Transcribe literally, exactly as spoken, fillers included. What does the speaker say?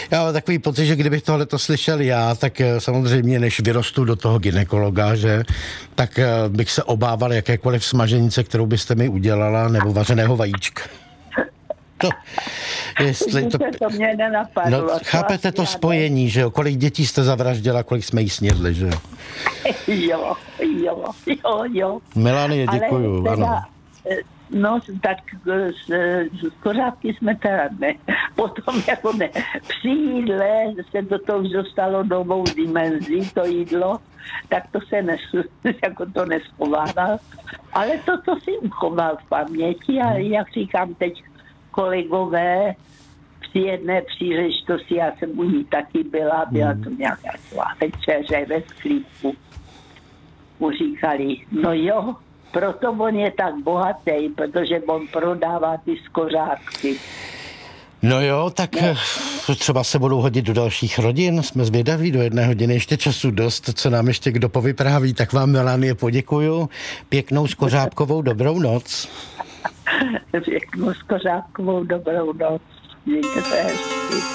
Já mám takový pocit, že kdybych tohleto slyšel já, tak samozřejmě než vyrostu do toho gynekologa, že, tak bych se obával jakékoliv smaženice, kterou byste mi udělala, nebo vařeného vajíčka. To, jestli to... to mě nenapadlo. No, chápete to spojení, že jo? Kolik dětí jste zavraždila, kolik jsme jí snědli, že jo? Jo, jo, jo, jo. Melanie, děkuju, teda, ano. No, tak z, z kořávky jsme teda ne. Potom jako ne. Při jídle se do toho už dostalo novou dimenzí, to jídlo, tak to se nes, jako to neschovával. Ale to, co si uchoval v paměti a jak říkám teď kolegové, při jedné příležitosti, já jsem u ní taky byla, byla to nějaká večeře ve sklípku. Mu říkali, no jo, proto on je tak bohatý, protože on prodává ty skořápky. No jo, tak no. Třeba se budou hodit do dalších rodin, jsme zvědaví, do jedné hodiny ještě času dost, co nám ještě kdo povypráví, tak vám, Melanie, poděkuju. Pěknou skořápkovou dobrou noc. Pěknou skořápkovou dobrou noc. Mějte se hezky.